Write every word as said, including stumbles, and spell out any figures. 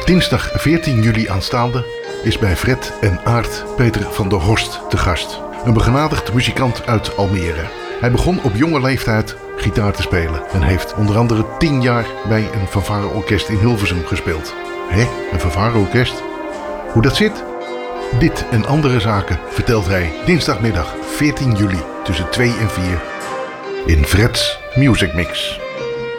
Dinsdag veertien juli aanstaande is bij Fred en Aart Peter van der Horst te gast. Een begenadigd muzikant uit Almere. Hij begon op jonge leeftijd gitaar te spelen en heeft onder andere tien jaar bij een fanfareorkest in Hilversum gespeeld. Hé, een fanfareorkest? Hoe dat zit? Dit en andere zaken vertelt hij dinsdagmiddag veertien juli tussen twee en vier in Fred's Music Mix.